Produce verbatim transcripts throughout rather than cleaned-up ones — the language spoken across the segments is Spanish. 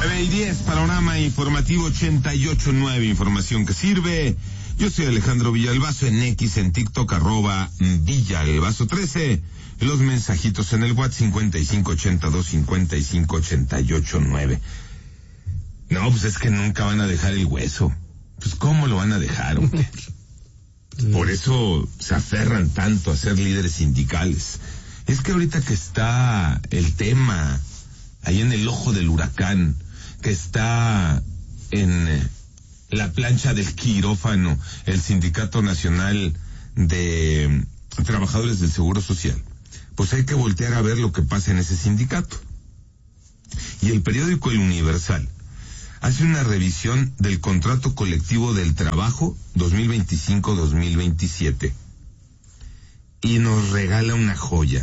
nueve y diez, panorama informativo ochenta y ocho punto nueve, información que sirve. Yo soy Alejandro Villalbazo, en X, en TikTok, arroba Villalbazo trece. Los mensajitos en el WhatsApp cincuenta y cinco ochenta y dos cincuenta y cinco ochenta y ocho nueve. No, pues es que nunca van a dejar el hueso. Pues ¿cómo lo van a dejar, hombre? Por eso se aferran tanto a ser líderes sindicales. Es que ahorita que está el tema ahí en el ojo del huracán, que está en la plancha del quirófano, el Sindicato Nacional de Trabajadores del Seguro Social, pues hay que voltear a ver lo que pasa en ese sindicato. Y el periódico El Universal hace una revisión del contrato colectivo del trabajo dos mil veinticinco dos mil veintisiete y nos regala una joya.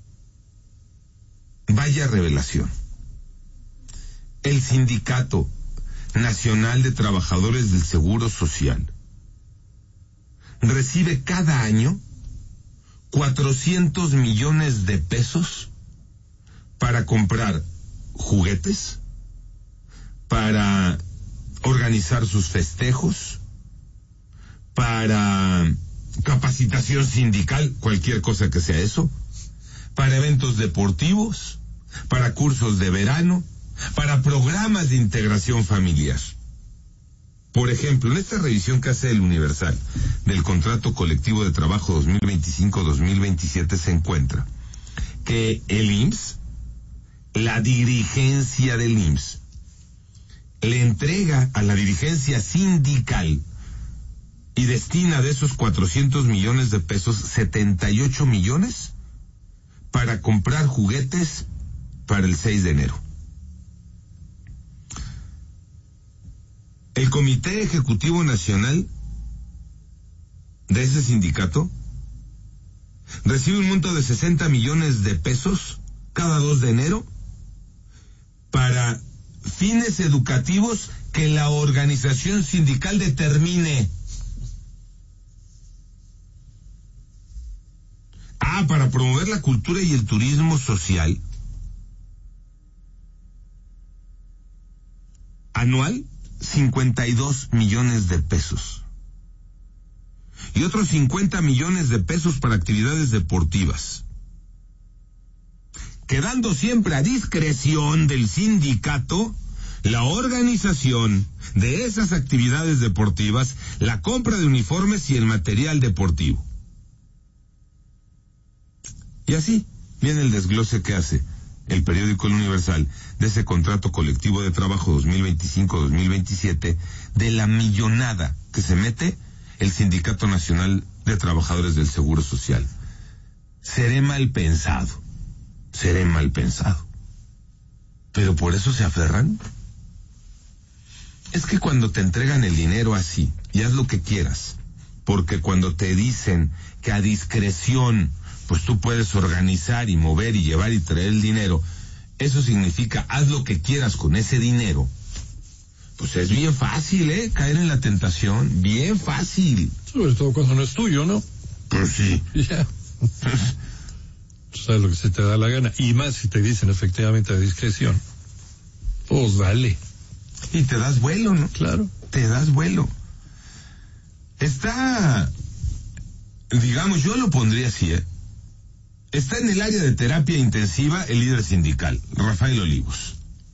Vaya revelación. El Sindicato Nacional de Trabajadores del Seguro Social recibe cada año cuatrocientos millones de pesos para comprar juguetes, para organizar sus festejos, para capacitación sindical, cualquier cosa que sea eso, para eventos deportivos, para cursos de verano, para programas de integración familiar. Por ejemplo, en esta revisión que hace el Universal del contrato colectivo de trabajo dos mil veinticinco dos mil veintisiete se encuentra que el I M S S, la dirigencia del I M S S, le entrega a la dirigencia sindical y destina de esos cuatrocientos millones de pesos setenta y ocho millones para comprar juguetes para el seis de enero. El Comité Ejecutivo Nacional de ese sindicato recibe un monto de sesenta millones de pesos cada dos de enero para fines educativos que la organización sindical determine. Ah, para promover la cultura y el turismo social. Anual, cincuenta y dos millones de pesos. Y otros cincuenta millones de pesos para actividades deportivas. Quedando siempre a discreción del sindicato la organización de esas actividades deportivas, la compra de uniformes y el material deportivo. Y así viene el desglose que hace el periódico El Universal de ese contrato colectivo de trabajo dos mil veinticinco dos mil veintisiete, de la millonada que se mete el Sindicato Nacional de Trabajadores del Seguro Social. Seré mal pensado, seré mal pensado, pero por eso se aferran. Es que cuando te entregan el dinero así, y haz lo que quieras, porque cuando te dicen que a discreción pues tú puedes organizar y mover y llevar y traer el dinero, eso significa haz lo que quieras con ese dinero, pues es bien fácil, ¿eh? Caer en la tentación, bien fácil. Sobre todo cuando no es tuyo, ¿no? Pues sí. Ya. Tú sabes lo que se te da la gana, y más si te dicen efectivamente a discreción, pues dale. Y te das vuelo, ¿no? Claro. Te das vuelo. Está, digamos, yo lo pondría así, ¿eh? Está en el área de terapia intensiva el líder sindical, Rafael Olivos.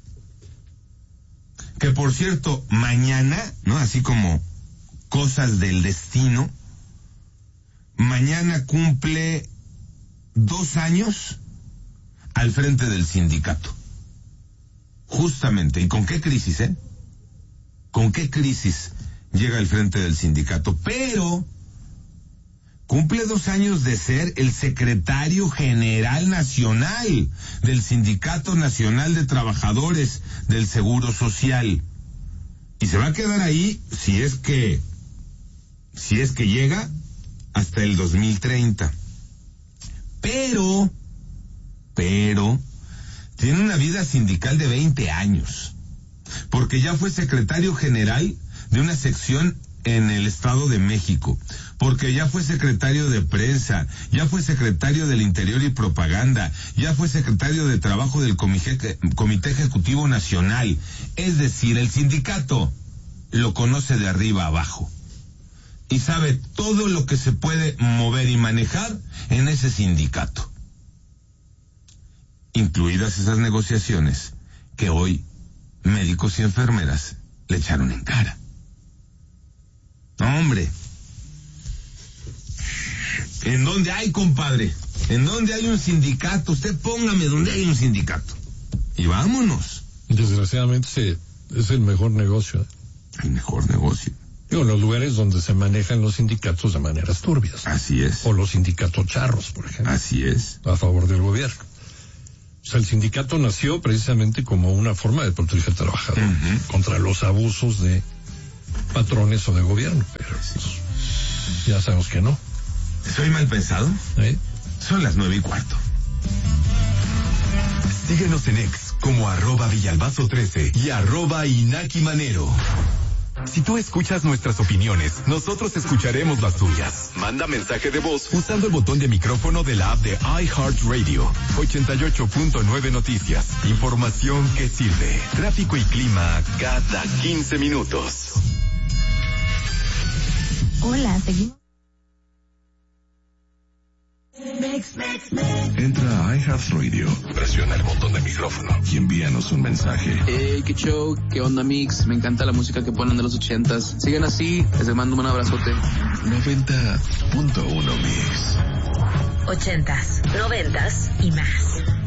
Que por cierto, mañana, ¿no? Así como cosas del destino, mañana cumple dos años al frente del sindicato. Justamente. ¿Y con qué crisis, eh? ¿Con qué crisis llega al frente del sindicato? Pero cumple dos años de ser el secretario general nacional del Sindicato Nacional de Trabajadores del Seguro Social. Y se va a quedar ahí si es que, si es que llega hasta el dos mil treinta. Pero, pero, tiene una vida sindical de veinte años. Porque ya fue secretario general de una sección en el Estado de México, porque ya fue secretario de prensa, ya fue secretario del Interior y Propaganda, ya fue secretario de Trabajo del Comité, Comité Ejecutivo Nacional. Es decir, el sindicato lo conoce de arriba a abajo y sabe todo lo que se puede mover y manejar en ese sindicato, incluidas esas negociaciones que hoy médicos y enfermeras le echaron en cara. No, hombre. ¿En dónde hay, compadre? ¿En dónde hay un sindicato? Usted póngame donde hay un sindicato. Y vámonos. Desgraciadamente sí, es el mejor negocio. El mejor negocio. Digo, los lugares donde se manejan los sindicatos de maneras turbias. Así es. O los sindicatos charros, por ejemplo. Así es. A favor del gobierno. O sea, el sindicato nació precisamente como una forma de proteger al trabajador uh-huh. contra los abusos de patrones o de gobierno, pero pues, ya sabemos que no. ¿Soy mal pensado? ¿Eh? Son las nueve y cuarto. Síguenos en X como arroba Villalbazo trece y arroba Inaki Manero. Si tú escuchas nuestras opiniones, nosotros escucharemos las tuyas. Manda mensaje de voz usando el botón de micrófono de la app de iHeartRadio. ochenta y ocho punto nueve Noticias. Información que sirve. Tráfico y clima cada quince minutos. Hola, seguimos. Entra a iHeartRadio, presiona el botón de micrófono y envíanos un mensaje. Hey, qué show, qué onda, Mix. Me encanta la música que ponen de los ochentas. Sigan así, les mando un abrazote. noventa punto uno Mix. Ochentas, noventas y más.